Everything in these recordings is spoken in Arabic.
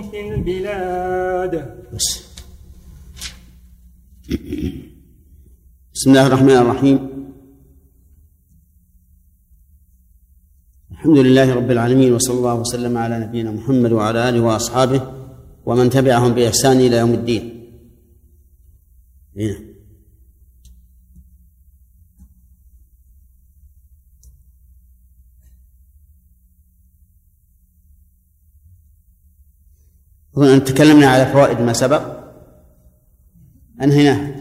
في البلاد. بسم الله الرحمن الرحيم. الحمد لله رب العالمين، وصلى الله وسلم على نبينا محمد وعلى آله وأصحابه ومن تبعهم بإحسان إلى يوم الدين. أظن أن تكلمنا على فوائد ما سبق أنهيناه.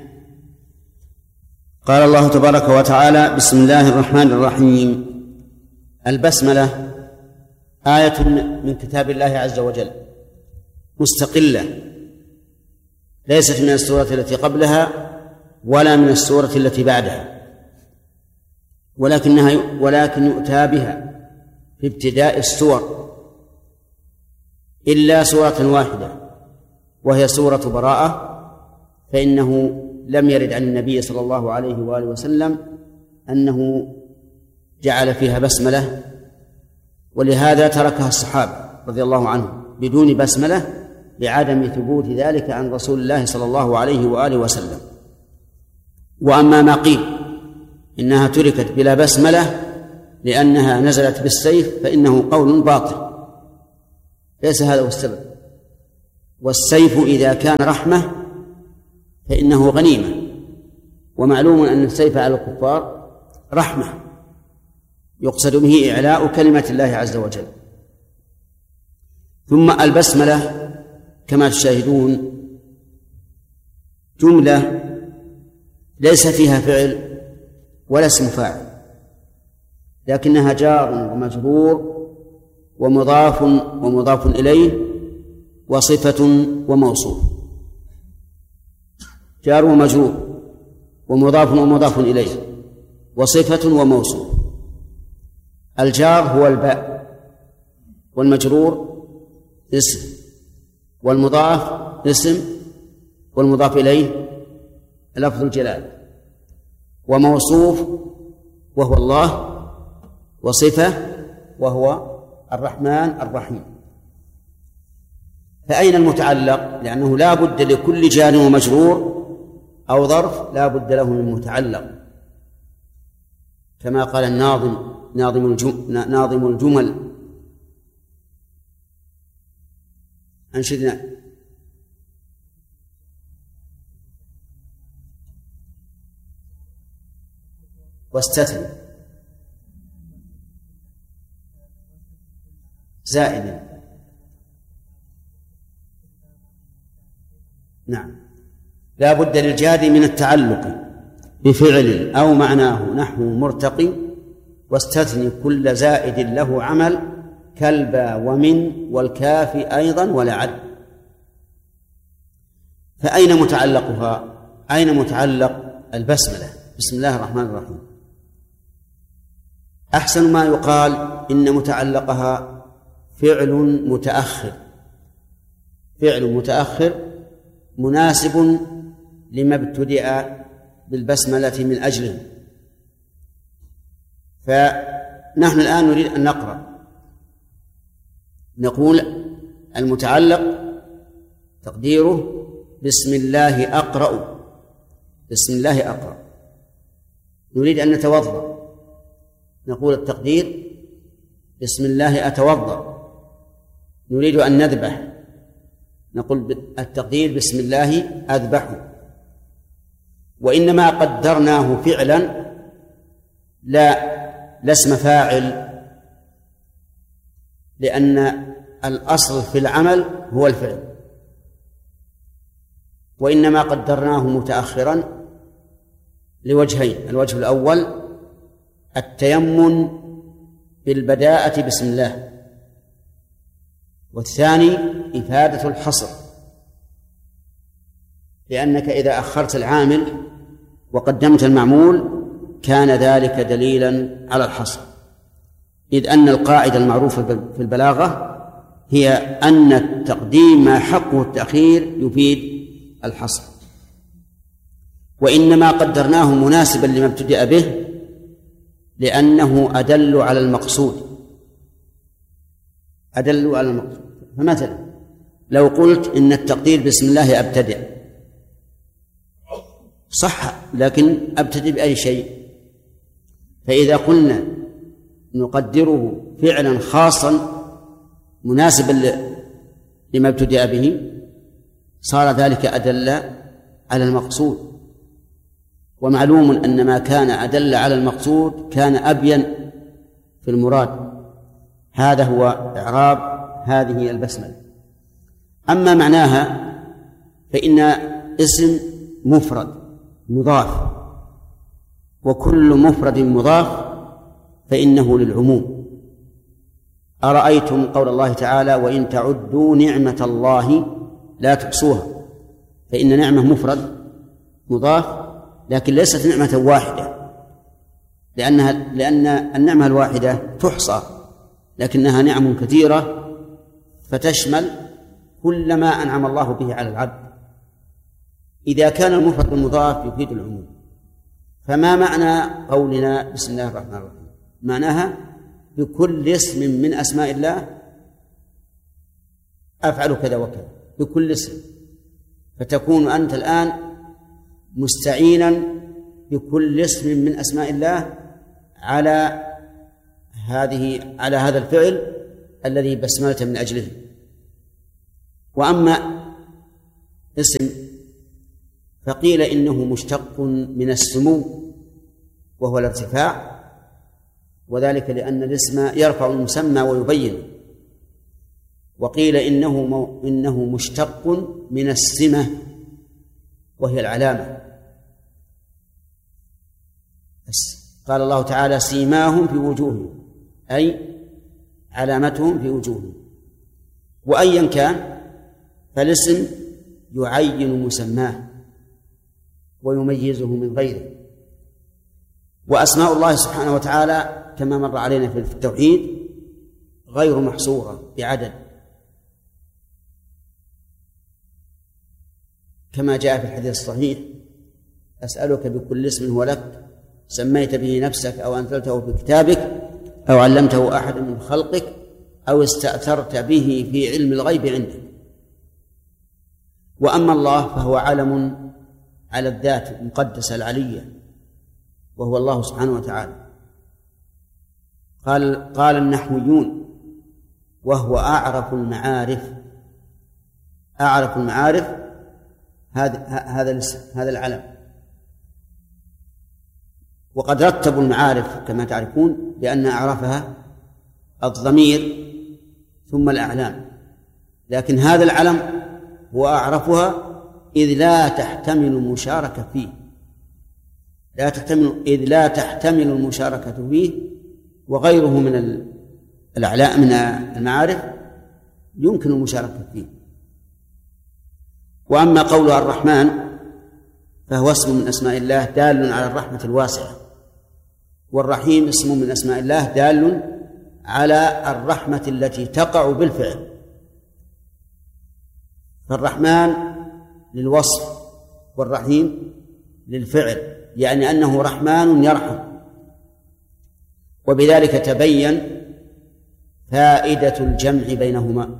قال الله تبارك وتعالى: بسم الله الرحمن الرحيم. البسملة آية من كتاب الله عز وجل مستقلة، ليست من السورة التي قبلها ولا من السورة التي بعدها، ولكن يؤتى بها في ابتداء السور إلا سورة واحدة وهي سورة براءة، فإنه لم يرد عن النبي صلى الله عليه وآله وسلم أنه جعل فيها بسملة، ولهذا تركها الصحابة رضي الله عنهم بدون بسملة لعدم ثبوت ذلك عن رسول الله صلى الله عليه وآله وسلم. وأما ما قيل إنها تركت بلا بسملة لأنها نزلت بالسيف فإنه قول باطل، ليس هذا هو السبب. والسيف إذا كان رحمة فإنه غنيمة، ومعلوم أن السيف على الكفار رحمة يقصد به إعلاء كلمة الله عز وجل. ثم البسملة كما تشاهدون جملة ليس فيها فعل ولا اسم فاعل، لكنها جار ومجرور ومضاف إليه وصفة وموصوف. جار ومجرور ومضاف إليه وصفة وموصوف. الجار هو الباء، والمجرور اسم، والمضاف اسم، والمضاف إليه لفظ الجلال، وموصوف وهو الله، وصفة وهو الرحمن الرحيم. فأين المتعلق؟ لأنه لا بد لكل جار ومجرور أو ظرف لا بد له من متعلق، كما قال ناظم الجمل: أنشدنا واستثنى زائد. نعم، لا بد للجار من التعلق بفعل أو معناه نحو مرتقي، واستثني كل زائد له عمل كالبا ومن والكاف أيضا ولعل. فأين متعلقها؟ أين متعلق البسملة؟ بسم الله الرحمن الرحيم. أحسن ما يقال إن متعلقها فعل متأخر مناسب لما ابتدأ بالبسملة من أجله. فنحن الآن نريد أن نقرأ، نقول المتعلق تقديره بسم الله أقرأ، بسم الله أقرأ. نريد أن نتوضأ، نقول التقدير بسم الله أتوضأ. نريد أن نذبح، نقول التقدير بسم الله أذبح. وإنما قدرناه فعلا لا اسم فاعل، لأن الأصل في العمل هو الفعل، وإنما قدرناه متأخرا لوجهين: الوجه الأول التيمم بالبداءة بسم الله، والثاني إفادة الحصر، لأنك إذا أخرت العامل وقدمت المعمول كان ذلك دليلا على الحصر، إذ أن القاعدة المعروفة في البلاغة هي أن التقديم ما حقه التأخير يفيد الحصر. وإنما قدرناه مناسبا لما ابتدأ به لأنه أدل على المقصود، أدل على المقصود. فمثلا لو قلت إن التقدير بسم الله أبتدئ صح، لكن أبتدئ بأي شيء؟ فإذا قلنا نقدره فعلا خاصا مناسبا لما ابتدأ به صار ذلك أدل على المقصود، ومعلوم أن ما كان أدل على المقصود كان أبين في المراد. هذا هو إعراب هذه البسملة. أما معناها فإن اسم مفرد مضاف، وكل مفرد مضاف فإنه للعموم. أرأيتم قول الله تعالى وإن تعدوا نعمة الله لا تحصوها، فإن نعمة مفرد مضاف لكن ليست نعمة واحدة، لأن النعمة الواحدة تحصى، لكنها نعم كثيرة فتشمل كل ما أنعم الله به على العبد. إذا كان المفرد المضاف يفيد العموم، فما معنى قولنا بسم الله الرحمن الرحيم؟ معناها بكل اسم من أسماء الله أفعل كذا وكذا، بكل اسم. فتكون أنت الآن مستعينا بكل اسم من أسماء الله على هذا الفعل الذي بسملت من أجله. وأما اسم فقيل إنه مشتق من السمو وهو الارتفاع، وذلك لأن الاسم يرفع المسمى ويبين. وقيل إنه مشتق من السمة وهي العلامة. قال الله تعالى سيماهم في وجوههم، أي علامتهم في وجوههم. وأيا كان فالاسم يعين مسماه ويميزه من غيره. وأسماء الله سبحانه وتعالى كما مر علينا في التوحيد غير محصورة بعدد، كما جاء في الحديث الصحيح أسألك بكل اسم هو لك سميت به نفسك أو أنزلته في كتابك أو علمته أحد من خلقك أو استأثرت به في علم الغيب عندك. وأما الله فهو علم على الذات المقدسة العلية، وهو الله سبحانه وتعالى. قال النحويون وهو أعرف المعارف. أعرف المعارف هذا العلم. وقد رتبوا المعارف كما تعرفون بأن أعرفها الضمير ثم الأعلام، لكن هذا العلم هو أعرفها إذ لا تحتمل المشاركة فيه، إذ لا تحتمل المشاركة فيه، وغيره من الأعلام من المعارف يمكن المشاركة فيه. وأما قولها الرحمن فهو اسم من أسماء الله دال على الرحمة الواسعة، والرحيم اسم من أسماء الله دال على الرحمة التي تقع بالفعل. فالرحمن للوصف والرحيم للفعل، يعني أنه رحمن يرحم. وبذلك تبين فائدة الجمع بينهما،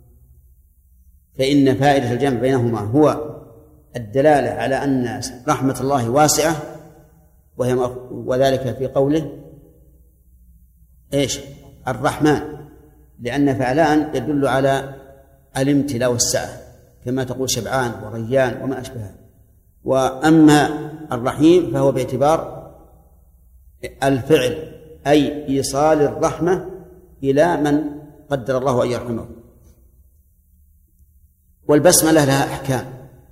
فإن فائدة الجمع بينهما هو الدلالة على أن رحمة الله واسعة، وذلك في قوله الرحمن، لأن فعلان يدل على الامتلاء والسعة كما تقول شبعان وريان وما أشبهه. وأما الرحيم فهو باعتبار الفعل، أي إيصال الرحمة إلى من قدر الله أن يرحمه. والبسملة لها أحكام،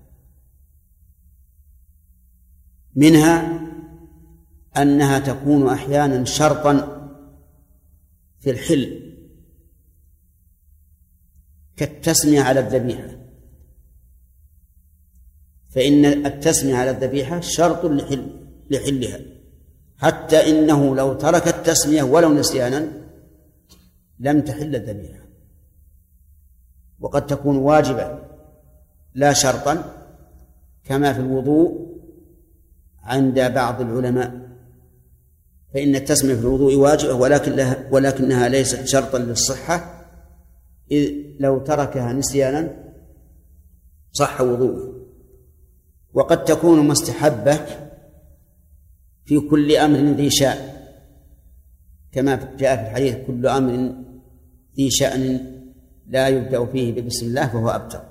منها أنها تكون أحيانا شرطا في الحل كالتسمية على الذبيحة، فإن التسمية على الذبيحة شرط لحلها، حتى إنه لو ترك التسمية ولو نسيانا لم تحل الذبيحة. وقد تكون واجبة لا شرطا، كما في الوضوء عند بعض العلماء، فإن التسمية في الوضوء واجبة ولكنها ليست شرطا للصحة، إذ لو تركها نسيانا صح وضوءه. وقد تكون مستحبة في كل أمر ذي شأن، كما جاء في الحديث: كل أمر ذي شأن لا يبدأ فيه ببسم الله فهو أبتر،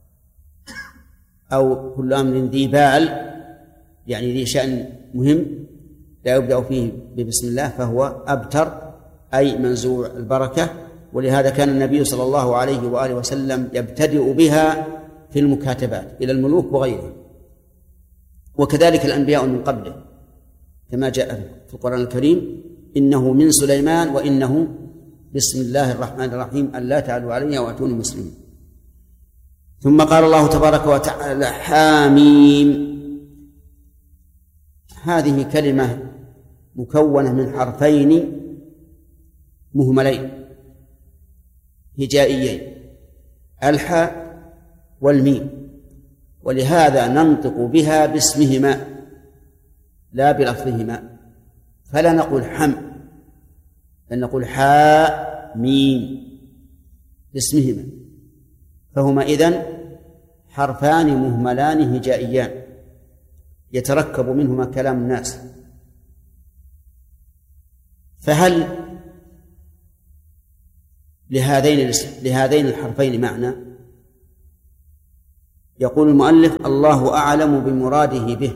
أو كل أمر ذي بال، يعني ذي شأن مهم لا يبدأ فيه ببسم الله فهو أبتر، أي منزوع البركة. ولهذا كان النبي صلى الله عليه وآله وسلم يبتدئ بها في المكاتبات إلى الملوك وغيرهم، وكذلك الأنبياء من قبله كما جاء في القرآن الكريم: إنه من سليمان وإنه بسم الله الرحمن الرحيم ألا تعلوا علي وأتوني مسلمين. ثم قال الله تبارك وتعالى: حاميم. هذه كلمة مكونة من حرفين مهملين هجائيين، الحاء والميم، ولهذا ننطق بها باسمهما لا بلفظهما، فلا نقول حم، بل نقول حاء ميم باسمهما، فهما إذن حرفان مهملان هجائيان يتركب منهما كلام الناس. فهل لهذين الحرفين معنى؟ يقول المؤلف: الله أعلم بمراده به،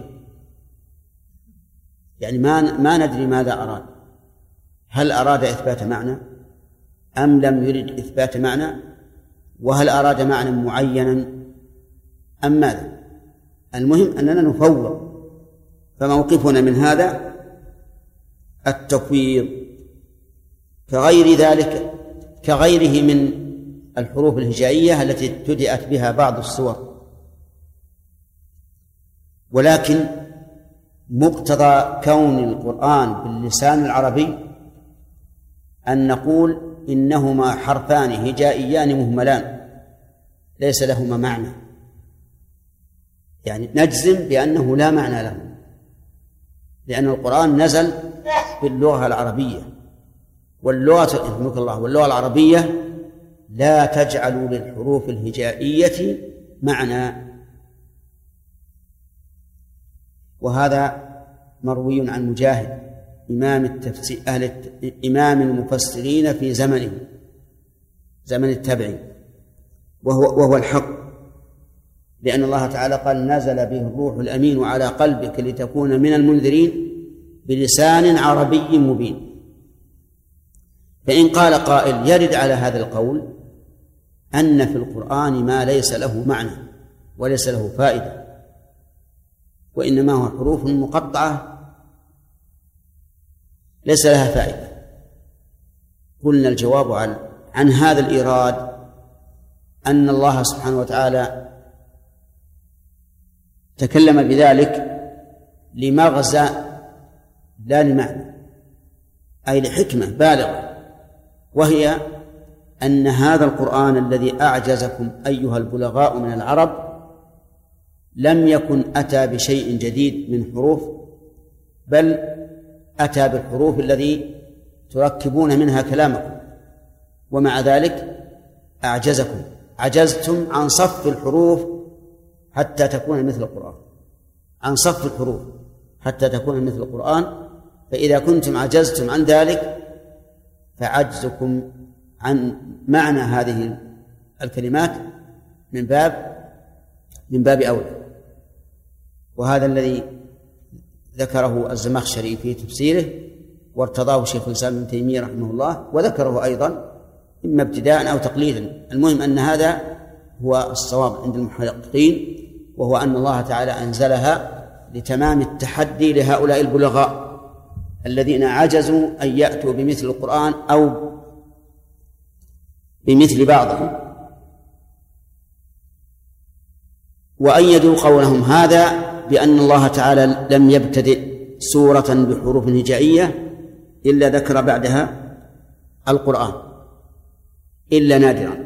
يعني ما ندري ماذا أراد، هل أراد إثبات معنى أم لم يرد إثبات معنى، وهل أراد معنى معينا أم ماذا. المهم أننا نفوض، فموقفنا من هذا التفويض، كغيره من الحروف الهجائية التي ابتدأت بها بعض السور. ولكن مقتضى كون القرآن باللسان العربي أن نقول إنهما حرفان هجائيان مهملان ليس لهما معنى، يعني نجزم بأنه لا معنى له، لأن القرآن نزل باللغة العربية، واللغة العربية لا تجعل للحروف الهجائية معنى. وهذا مروي عن مجاهد إمام المفسرين في زمن التابعين، وهو الحق، لأن الله تعالى قال: نزل به الروح الأمين على قلبك لتكون من المنذرين بلسان عربي مبين. فإن قال قائل يرد على هذا القول أن في القرآن ما ليس له معنى وليس له فائدة، وإنما هو حروف مقطعة ليس لها فائدة، قلنا الجواب عن هذا الإيراد أن الله سبحانه وتعالى تكلم بذلك لمغزى لا لمعنى، أي لحكمة بالغة، وهي أن هذا القرآن الذي أعجزكم أيها البلغاء من العرب لم يكن أتى بشيء جديد من حروف، بل أتى بالحروف الذي تركبون منها كلامكم، ومع ذلك أعجزكم، عجزتم عن صف الحروف حتى تكون مثل القرآن، عن صف الحروف حتى تكون مثل القرآن. فإذا كنتم عجزتم عن ذلك فعجزكم عن معنى هذه الكلمات من باب أولى. وهذا الذي ذكره الزمخشري في تفسيره، وارتضاه شيخ الإسلام ابن تيمية رحمه الله، وذكره أيضا إما ابتداء أو تقليدا. المهم أن هذا هو الصواب عند المحققين، وهو أن الله تعالى أنزلها لتمام التحدي لهؤلاء البلغاء الذين عجزوا أن يأتوا بمثل القرآن أو بمثل بعضهم، وأيدوا قولهم هذا بأن الله تعالى لم يبتدئ سورة بحروف هجائية إلا ذكر بعدها القرآن إلا نادرا.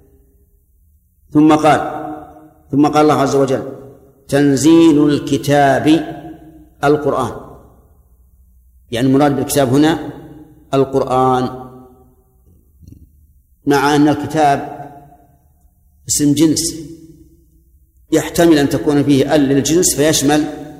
ثم قال الله عز وجل: تنزيل الكتاب القرآن، يعني المراد بالكتاب هنا القرآن، مع أن الكتاب اسم جنس يحتمل أن تكون فيه للجنس فيشمل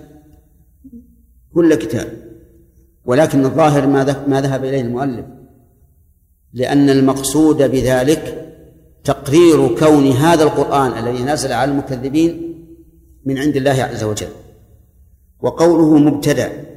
كل كتاب، ولكن الظاهر ما ذهب إليه المؤلف، لأن المقصود بذلك تقرير كون هذا القرآن الذي نزل على المكذبين من عند الله عز وجل. وقوله مبتدأ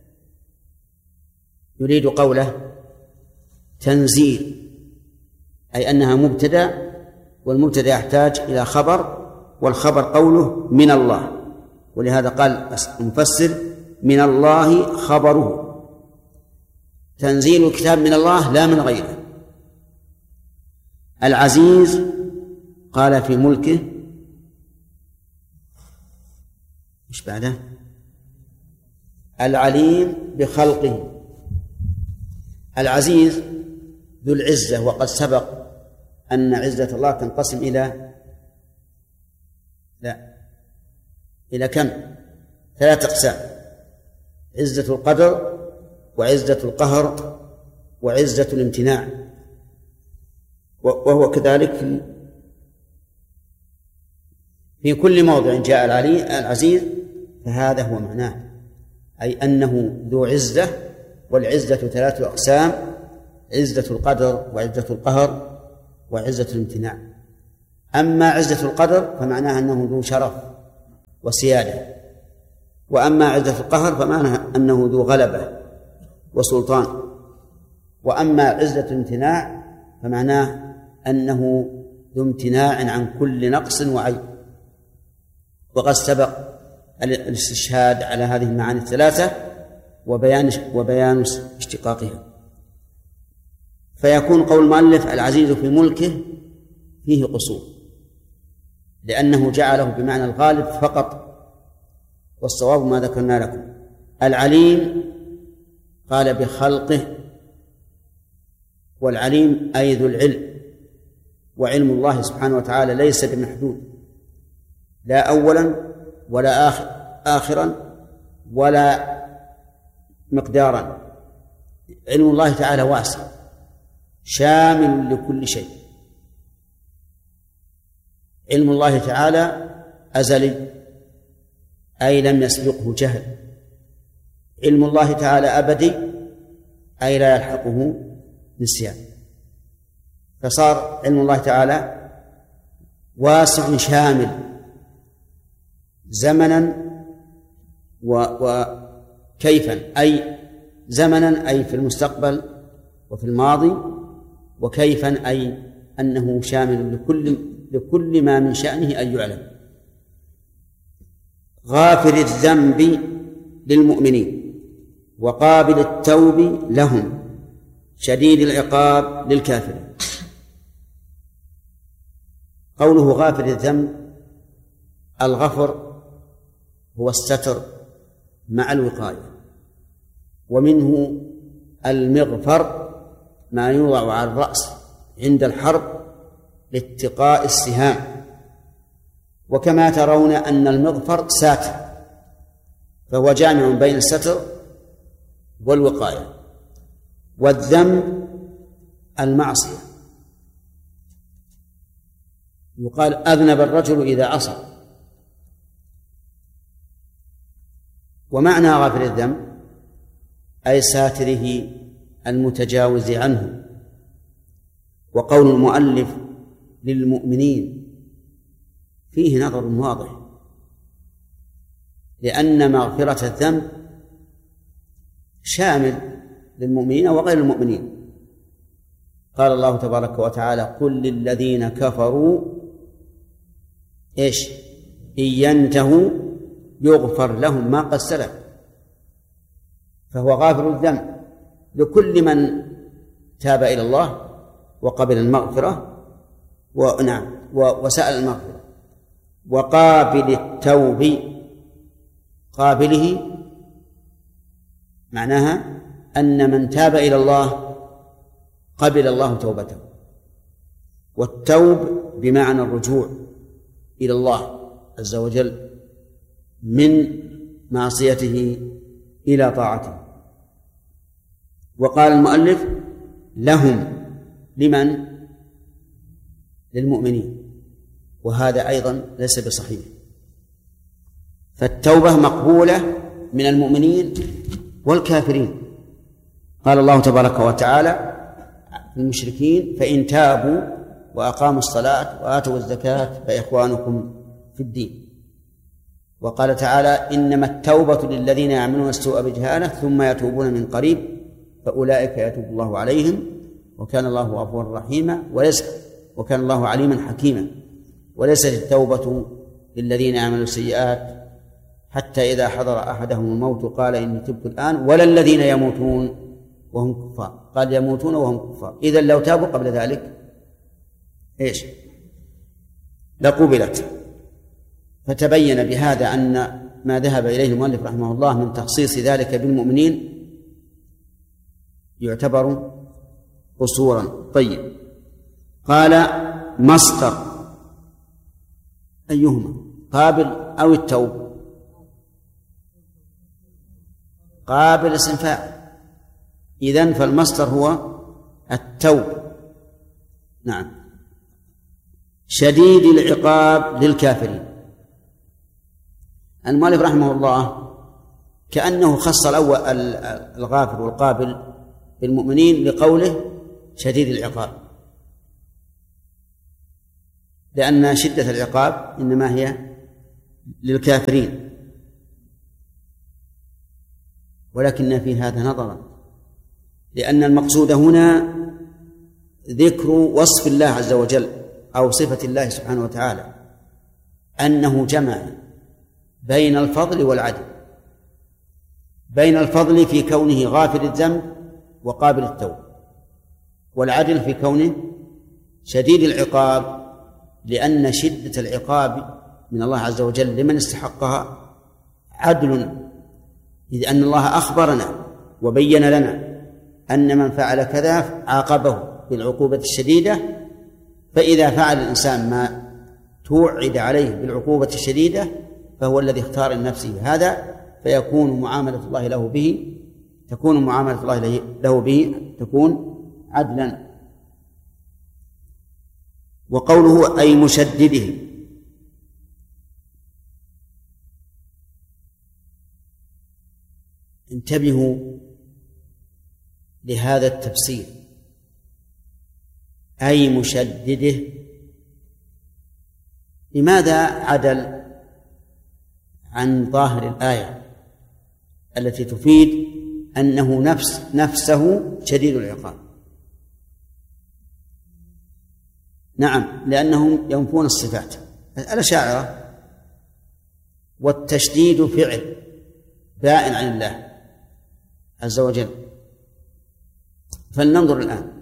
يريد قوله تنزيل، أي أنها مبتدأ، والمبتدأ يحتاج إلى خبر، والخبر قوله من الله، ولهذا قال المفسر من الله خبره، تنزيل الكتاب من الله لا من غيره. العزيز قال في ملكه، إيش بعده؟ العليم بخلقه. العزيز ذو العزة، وقد سبق أن عزة الله تنقسم إلى كم؟ 3 أقسام: عزة القدر، وعزة القهر، وعزة الامتناع. وهو كذلك في كل موضع جاء العزيز فهذا هو معناه، أي أنه ذو عزة، والعزة 3 أقسام: عزة القدر، وعزة القهر، وعزة الامتناع. أما عزة القدر فمعناها أنه ذو شرف وسيادة، وأما عزة القهر فمعناها أنه ذو غلبة وسلطان، وأما عزة الامتناع فمعناه أنه ذو امتناع عن كل نقص وعيب. وقد سبق الاستشهاد على هذه المعاني الثلاثة وبيان اشتقاقها. فيكون قول المؤلف العزيز في ملكه فيه قصور، لأنه جعله بمعنى الغالب فقط، والصواب ما ذكرنا لكم. العليم قال بخلقه، والعليم أي ذو العلم، وعلم الله سبحانه وتعالى ليس بمحدود، لا أولا ولا آخرا ولا مقدارا. علم الله تعالى واسع شامل لكل شيء. علم الله تعالى أزلي، أي لم يسبقه جهل. علم الله تعالى أبدي، أي لا يلحقه نسيان. فصار علم الله تعالى واسع شامل زمنا وكيفا، أي زمنا أي في المستقبل وفي الماضي، وكيفا أي أنه شامل لكل ما من شأنه أن يعلم. غافر الذنب للمؤمنين، وقابل التوب لهم، شديد العقاب للكافرين. قوله غافر الذنب، الغفر هو الستر مع الوقاية، ومنه المغفر ما يوضع على الرأس عند الحرب لاتقاء السهام. وكما ترون أن المغفر ساتر، فهو جامع بين الستر والوقاية. والذنب المعصية، يقال أذنب الرجل إذا عصى. ومعنى غافر الذنب أي ساتره المتجاوز عنه. وقول المؤلف للمؤمنين فيه نظر واضح، لأن مغفرة الذنب شامل للمؤمنين وغير المؤمنين. قال الله تبارك وتعالى: قل للذين كفروا إيش؟ إن ينتهوا يغفر لهم ما قد سلف. فهو غافر الذنب لكل من تاب إلى الله وقبل المغفرة وسأل المغفرة. وقابل التوب، قابله معناها أن من تاب إلى الله قبل الله توبته. والتوب بمعنى الرجوع إلى الله عز وجل من معصيته إلى طاعته. وقال المؤلف لهم، لمن؟ للمؤمنين، وهذا أيضا ليس بصحيح، فالتوبة مقبولة من المؤمنين والكافرين. قال الله تبارك وتعالى المشركين: فإن تابوا وأقاموا الصلاة وآتوا الزكاة فإخوانكم في الدين. وقال تعالى: إنما التوبة للذين يعملون السوء بجهالة ثم يتوبون من قريب فأولئك يتوب الله عليهم وكان الله غفورا رحيما وكان الله عليما حكيما. وليست التوبة للذين يعملون السيئات حتى إذا حضر أحدهم الموت قال إني تبت الآن، ولا الذين يموتون وهم كفار. قال يموتون وهم كفار، إذن لو تابوا قبل ذلك إيش؟ لقبلت. فتبين بهذا أن ما ذهب إليه المؤلف رحمه الله من تخصيص ذلك بالمؤمنين يعتبر قصورا. طيب، قال: مصدر أيهما، قابل أو التوب؟ قابل اسم فاعل، إذن فالمصدر هو التوب. نعم. شديد العقاب للكافرين. المؤلف رحمه الله كأنه خص الأول الغافر والقابل بالمؤمنين لقوله شديد العقاب، لأن شدة العقاب إنما هي للكافرين. ولكن في هذا نظرا، لأن المقصود هنا ذكر وصف الله عز وجل أو صفة الله سبحانه وتعالى، أنه جمع بين الفضل والعدل، بين الفضل في كونه غافر الذنب وقابل التوب، والعدل في كونه شديد العقاب، لأن شدة العقاب من الله عز وجل لمن استحقها عدل، إذ أن الله أخبرنا وبين لنا أن من فعل كذا عاقبه بالعقوبة الشديدة، فإذا فعل الإنسان ما توعد عليه بالعقوبة الشديدة فهو الذي اختار لنفسه هذا، فيكون معاملة الله له به تكون عدلا. وقوله أي مشدده، انتبهوا لهذا التفسير، أي مشدده. لماذا عدل عن ظاهر الآية التي تفيد أنه نفسه شديد العقاب؟ نعم، لأنهم ينفون الصفات الأشاعرة، والتشديد فعل بائن عن الله عز وجل. فلننظر الآن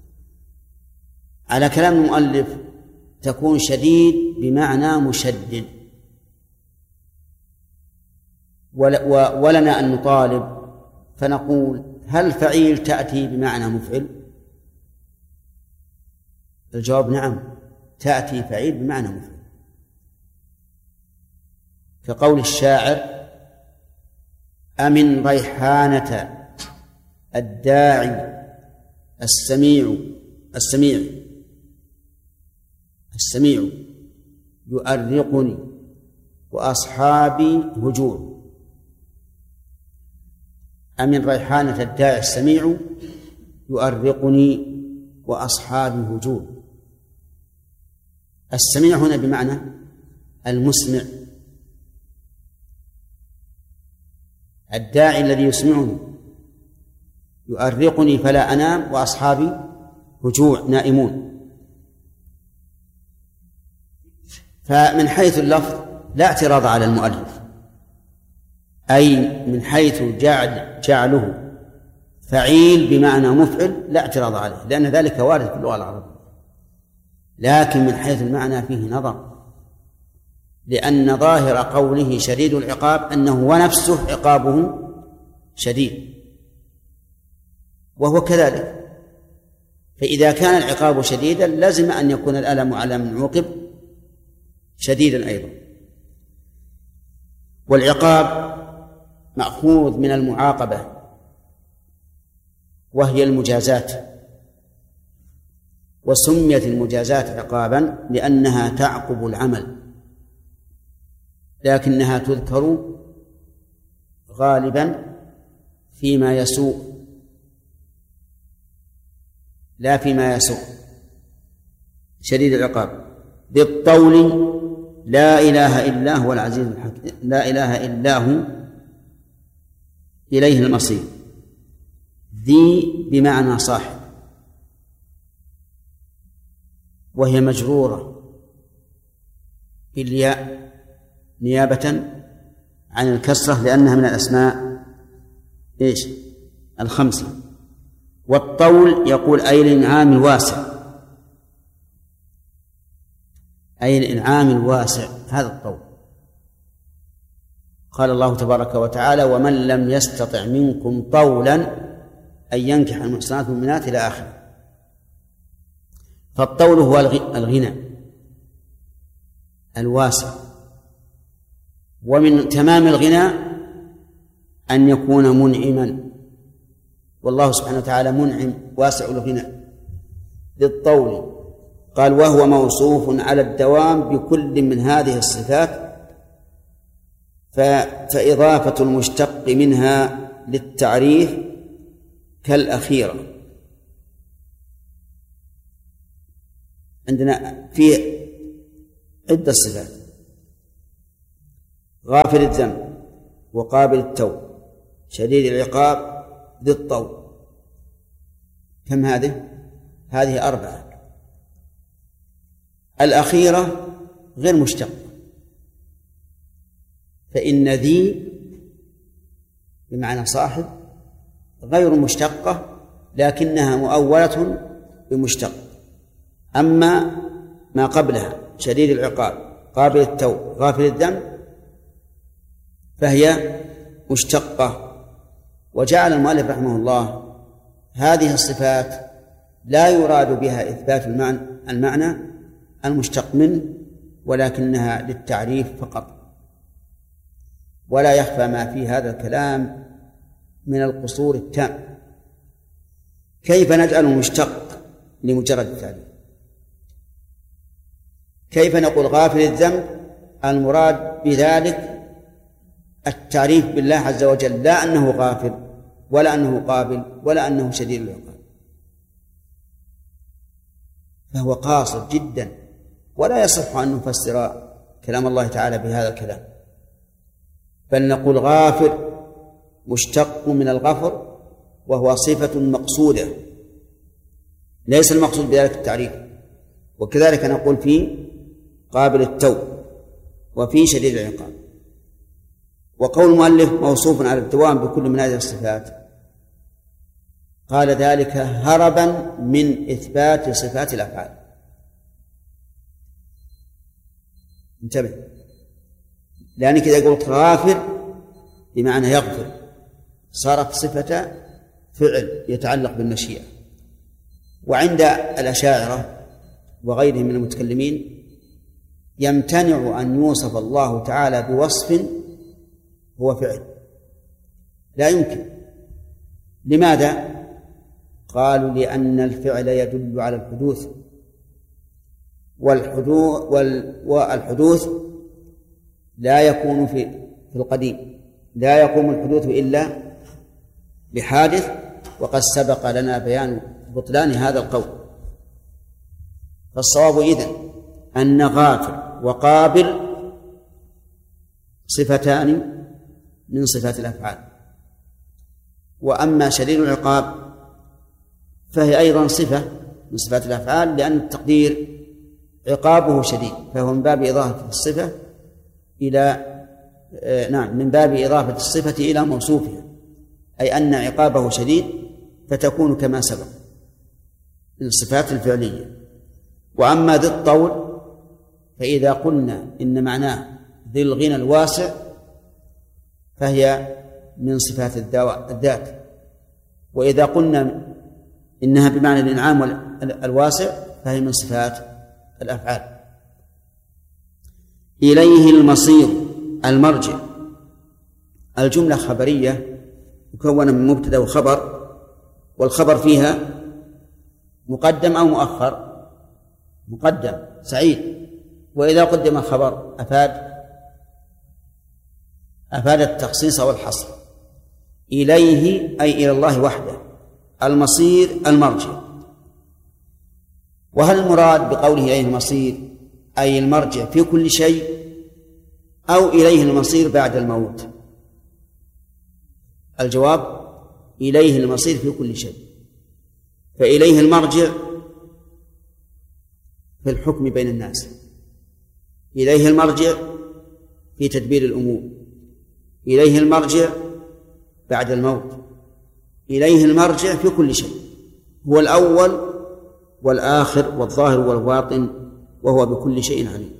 على كلام المؤلف، تكون شديد بمعنى مشدد، ولنا أن نطالب فنقول: هل فعيل تأتي بمعنى مفعل؟ الجواب: نعم، تأتي فعيل بمعنى مفعل، كقول الشاعر: أمن ريحانة الداعي السميع يؤرقني وأصحابي هجور. أمن ريحانة الداعي السميع يؤرقني وأصحابي هجور. السميع هنا بمعنى المسمع، الداعي الذي يسمعني. يؤرقني فلا أنام وأصحابي هجوع نائمون. فمن حيث اللفظ لا اعتراض على المؤلف، أي من حيث جعله فعيل بمعنى مفعل لا اعتراض عليه، لأن ذلك وارد في اللغة العربية. لكن من حيث المعنى فيه نظر، لأن ظاهر قوله شديد العقاب أنه ونفسه عقابه شديد، وهو كذلك. فإذا كان العقاب شديدا لازم أن يكون الألم على من عوقب شديدا أيضا. والعقاب مأخوذ من المعاقبة، وهي المجازات، وسميت المجازات عقابا لأنها تعقب العمل لكنها تذكر غالبا فيما يسوء لا فيما يسوء. شديد العقاب بالطول لا إله إلا هو العزيز الحكيم، لا إله إلا هو إليه المصير. ذي بمعنى صاحب، وهي مجرورة بالياء نيابة عن الكسرة لأنها من الأسماء إيش؟ الخمسة. والطول يقول أي الإنعام الواسع، أي الإنعام الواسع، هذا الطول. قال الله تبارك وتعالى ومن لم يستطع منكم طولا أن ينكح المحصنات المؤمنات إلى آخره. فالطول هو الغنى الواسع، ومن تمام الغنى أن يكون منعما، والله سبحانه وتعالى منعم واسع الغنى بالطول. قال وهو موصوف على الدوام بكل من هذه الصفات، فإضافة المشتق منها للتعريف كالأخيرة. عندنا في عدة صفات: غافر الذنب، وقابل التوب، شديد العقاب، ذي الطول. كم هذه؟ هذه 4. الأخيرة غير مشتقة، فإن ذي بمعنى صاحب غير مشتقة لكنها مؤولة بمشتق. أما ما قبلها شديد العقاب، قابل التوب، غافل الذنب، فهي مشتقة. وجعل المؤلف رحمه الله هذه الصفات لا يراد بها إثبات المعنى المشتق منه، ولكنها للتعريف فقط. ولا يخفى ما في هذا الكلام من القصور التام. كيف نجعل المشتق لمجرد التعريف؟ كيف نقول غافل الذنب المراد بذلك التعريف بالله عز وجل، لا أنه غافل ولا أنه قابل ولا أنه شديد العقاب، فهو قاصر جدا. ولا يصح أن نفسر كلام الله تعالى بهذا الكلام، بل نقول غافر مشتق من الغفر، وهو صفة مقصودة ليس المقصود بذلك التعريف. وكذلك نقول في قابل التوب وفي شديد العقاب. وقول المؤلف موصوف على الدوام بكل من هذه الصفات، قال ذلك هربا من إثبات صفات الأفعال. انتبه، لأنك إذا قلت غافر بمعنى يغفر صارت صفة فعل يتعلق بالمشيئة. وعند الأشاعرة وغيرهم من المتكلمين يمتنع أن يوصف الله تعالى بوصف هو فعل، لا يمكن. لماذا؟ قالوا لأن الفعل يدل على الحدوث، والحدوث لا يكون في القديم، لا يقوم الحدوث إلا بحادث، وقد سبق لنا بيان بطلان هذا القول. فالصواب إذن أن غافر وقابل صفتان من صفات الأفعال. وأما شديد العقاب فهي أيضا صفة من صفات الأفعال، لأن التقدير عقابه شديد، فهو من باب إضافة الصفة إلى من باب إضافة الصفة إلى موصوفها، أي أن عقابه شديد فتكون كما سبق من الصفات الفعلية. وأما ذي الطول فإذا قلنا إن معناه ذي الغنى الواسع فهي من صفات الذات، وإذا قلنا إنها بمعنى الإنعام الواسع فهي من صفات الأفعال. إليه المصير المرجع. الجملة خبرية مكونة من مبتدأ وخبر، والخبر فيها مقدم أو مؤخر. مقدم سعيد، وإذا قدم الخبر أفاد أفاد التخصيص والحصر. إليه أي إلى الله وحده، المصير المرجع. وهل المراد بقوله إليه المصير أي المرجع في كل شيء، أو إليه المصير بعد الموت؟ الجواب إليه المصير في كل شيء، فإليه المرجع في الحكم بين الناس، إليه المرجع في تدبير الأمور، إليه المرجع بعد الموت، إليه المرجع في كل شيء. هو الأول والآخر والظاهر والباطن، وهو بكل شيء عليم.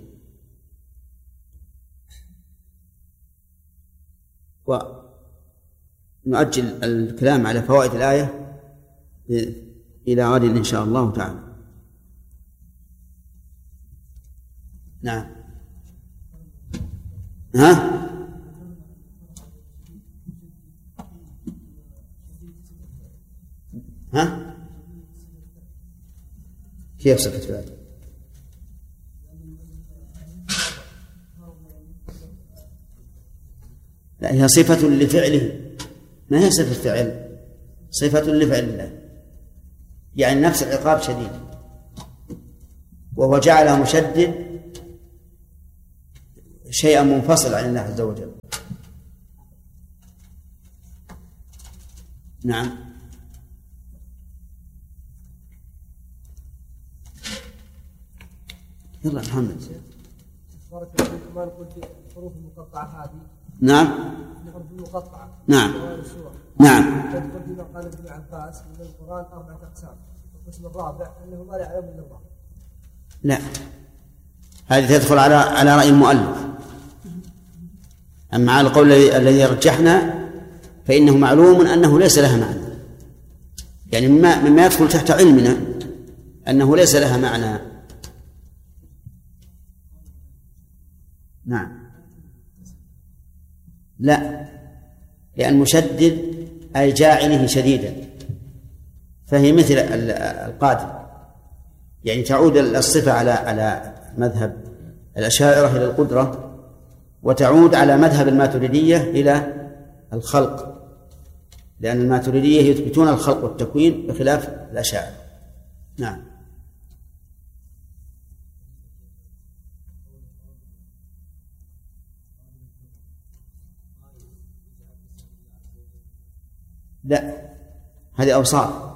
ونؤجل الكلام على فوائد الآية إلى غد إن شاء الله تعالى. نعم. ها؟ ها؟ كيف صفة فعل؟ لا، هي صفة لفعله، ما هي صفة فعل، صفة لفعل الله، يعني نفس العقاب شديد، وهو جعله مشدد شيئا منفصل عن الله عز وجل. نعم. يلا محمد. ما نقول في الحروف المقطعة هذه. نعم. الحروف المقطعة. نعم. نعم. تدخل فيما قال ابن عباس من القرآن 4 أقسام، القسم الرابع أنه ما يعلم إلا الله. لا، هذه تدخل على رأي المؤلف. أما على القول الذي رجحنا فإنه معلوم أنه ليس لها معنى، يعني مما يدخل تحت علمنا أنه ليس لها معنى. نعم. لا، لأن مشدد أي جاعله شديدا، فهي مثل القادر، يعني تعود الصفة على مذهب الأشاعرة إلى القدرة، وتعود على مذهب الماتريدية إلى الخلق، لأن الماتريدية يثبتون الخلق والتكوين بخلاف الأشاعرة. نعم. لا، هذه أوصاف،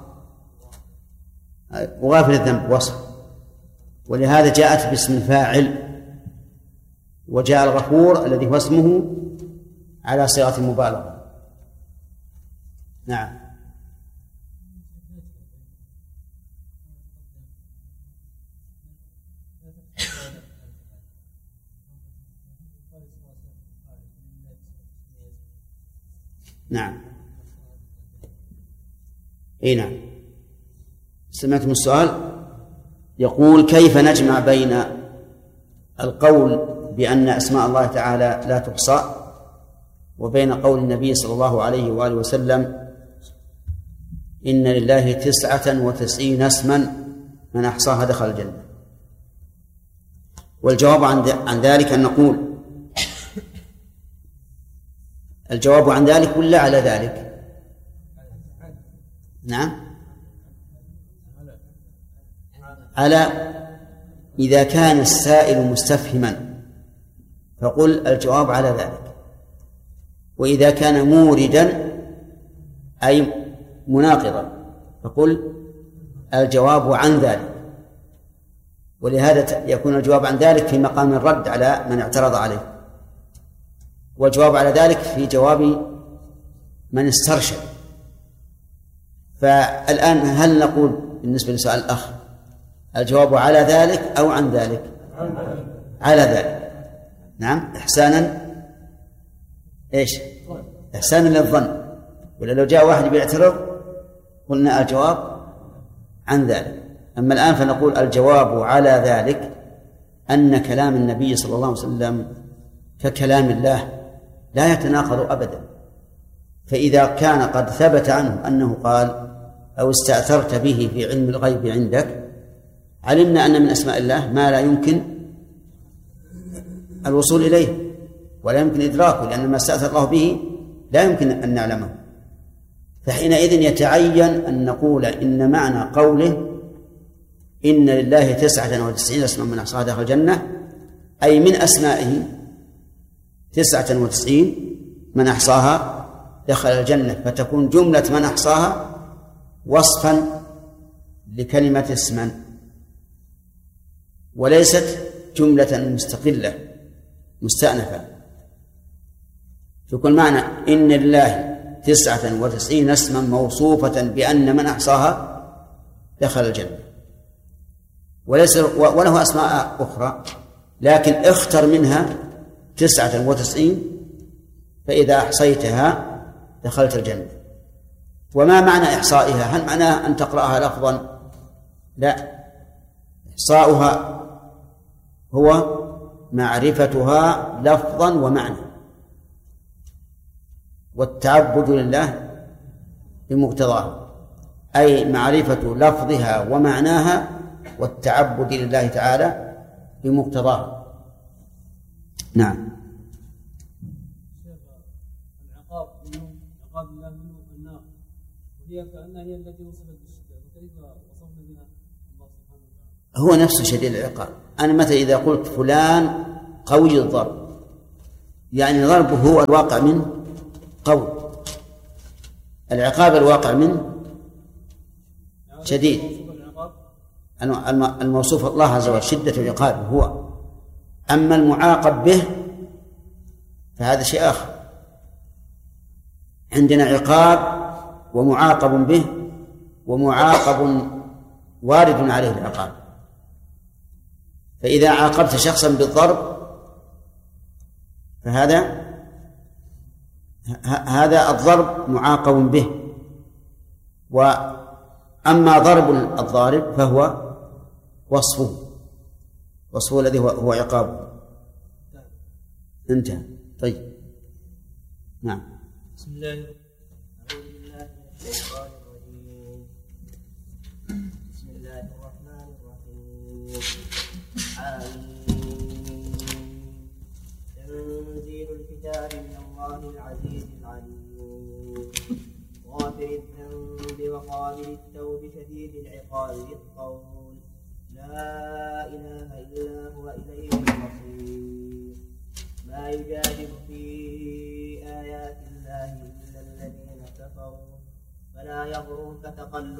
وغافل الذنب وصف، ولهذا جاءت باسم الفاعل، وجاء الغفور الذي هو اسمه على صيغة المبالغة. نعم. نعم. اي نعم. سمعتم السؤال؟ يقول: كيف نجمع بين القول بأن أسماء الله تعالى لا تحصى وبين قول النبي صلى الله عليه وآله وسلم: إن لله 99 اسما من أحصاها دخل الجنة؟ والجواب عن ذلك أن نقول: الجواب عن ذلك ولا على ذلك؟ نعم، على إذا كان السائل مستفهما فقل الجواب على ذلك، وإذا كان موردا أي مناقضا فقل الجواب عن ذلك. ولهذا يكون الجواب عن ذلك في مقام الرد على من اعترض عليه، والجواب على ذلك في جواب من استرشد. فالآن هل نقول بالنسبة لسؤال الأخ الجواب على ذلك أو عن ذلك؟ على ذلك. نعم، إحسانا إيش؟ إحسانا للظن. ولا لو جاء واحد بيعترض قلنا الجواب عن ذلك. أما الآن فنقول الجواب على ذلك أن كلام النبي صلى الله عليه وسلم ككلام الله لا يتناقض أبدا. فإذا كان قد ثبت عنه أنه قال أو استأثرت به في علم الغيب عندك، علمنا أن من أسماء الله ما لا يمكن الوصول إليه، ولا يمكن إدراكه، لأن ما استأثر الله به لا يمكن أن نعلمه. فحينئذ يتعين أن نقول إن معنى قوله إن لله 99 اسما من أحصاها دخل الجنة، أي من أسمائه 99 من أحصاها دخل الجنة، فتكون جملة من أحصاها وصفا لكلمة اسما، وليست جملة مستقلة مستأنفة. تكون معنى إن لله 99 اسما موصوفة بأن من أحصاها دخل الجنة، وليس وله أسماء أخرى، لكن اختر منها 99 فإذا أحصيتها دخلت الجنة. وما معنى إحصائها؟ هل معناه أن تقرأها لفظا؟ لا، إحصاؤها هو معرفتها لفظا ومعنى، والتعبد لله بمقتضاها، أي معرفة لفظها ومعناها والتعبد لله تعالى بمقتضاها. نعم. العقاب منهم عقاب الله منهم النار، وهي كأنها هي التي وصفت بالشدة، وكيف وصفنا بها الله سبحانه وتعالى؟ هو نفسه شديد العقاب. أنا مثلا إذا قلت فلان قوي الضرب، يعني ضربه هو الواقع منه قوي، العقاب الواقع منه شديد. الموصوف الله عز وجل شدة العقاب هو، أما المعاقب به فهذا شيء آخر. عندنا عقاب ومعاقب به، ومعاقب وارد عليه العقاب. فإذا عاقبت شخصا بالضرب فهذا الضرب معاقب به، وأما ضرب الضارب فهو وصفه الذي هو عقابه. انتهى. طيب. نعم. بسم الله من الشيطان الرجيم. بسم الله الرحمن الرحيم. تنزيل الكتاب من الله العزيز العليم، غافر الذنب وقابل التوب شديد العقاب بالقول، لا إله إلا هو إليه المصير. ما يجادل في آيات الله إلا الذين كفروا، فلا يغرك تقلبهم